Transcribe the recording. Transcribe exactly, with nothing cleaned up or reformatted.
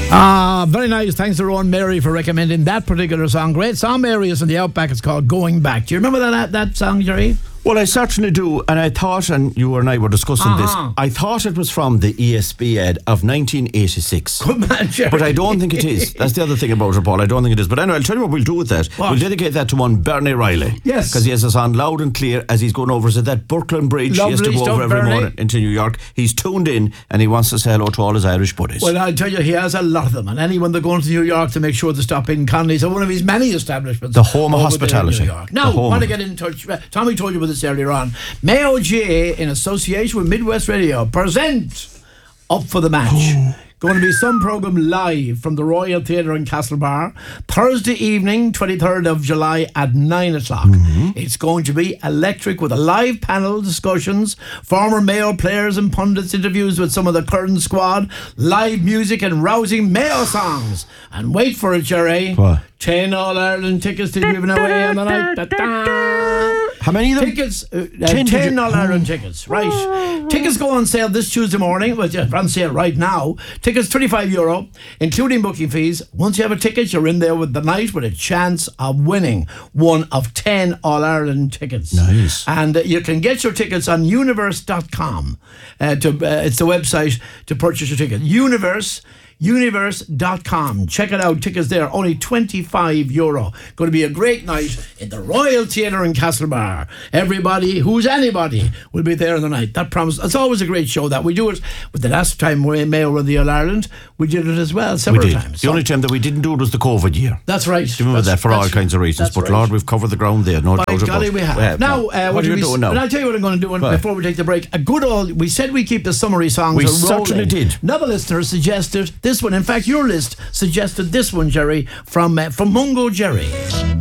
Ah, very nice. Thanks to Rowan Mary for recommending that particular song. Great song, Mary. Is in the Outback. It's called Going Back. Do you remember that that song, Jerry? Well, I certainly do, and I thought, and you and I were discussing Uh-huh. this, I thought it was from the E S B ad of nineteen eighty-six. Good man, Jerry. But I don't think it is. That's the other thing about it, Paul. I don't think it is. But anyway, I'll tell you what we'll do with that. What? We'll dedicate that to one Bernie Riley. Yes. Because he has us on loud and clear as he's going over is it that Brooklyn Bridge he has to Lovely go stuff, over every Bernie. morning into New York. He's tuned in and he wants to say hello to all his Irish buddies. Well, I'll tell you, he has a lot of them. And anyone that going to New York to make sure to stop in Connolly's or one of his many establishments. The home of over there in hospitality. New York. Now, The home want to of- get in touch. uh, Tommy told you about this earlier on. Mayo G A, in association with Midwest Radio, present Up for the Match. Going to be some programme live from the Royal Theatre in Castlebar, Thursday evening, twenty-third of July at nine o'clock. Mm-hmm. It's going to be electric with a live panel discussions, former Mayo players and pundits interviews with some of the current squad, live music and rousing Mayo songs. And wait for it, Jerry. What? ten All-Ireland tickets to be given away on the night. Da-da. How many of them? Tickets, uh, uh, Ten did ten you- All-Ireland tickets, right. Tickets go on sale this Tuesday morning, well, they're on sale right now. Tickets twenty-five euro, including booking fees. Once you have a ticket, you're in there with the night with a chance of winning one of ten All-Ireland tickets. Nice. And uh, you can get your tickets on universe dot com. Uh, to, uh, it's the website to purchase your ticket. Universe. universe dot com. Check it out. Tickets there, only twenty-five euro. Going to be a great night in the Royal Theatre in Castlebar. Everybody who's anybody will be there in the night. That promise. It's always a great show that we do it. But the last time we Mayo won the All-Ireland, we did it as well We several did. times. The So only time that we didn't do it was the COVID year. that's right. Do you remember That's- that for all that's- kinds of reasons? that's But right. Lord, we've covered the ground there, no By doubt about golly, it. we have. Well, now, now, uh, what are you we, doing now? And I'll tell you what I'm going to do What? before we take the break. A good old. We said we keep the summary songs. We rolling. certainly did. Another listener suggested this one. In fact, your list suggested this one, Jerry, from uh, from Mungo Jerry.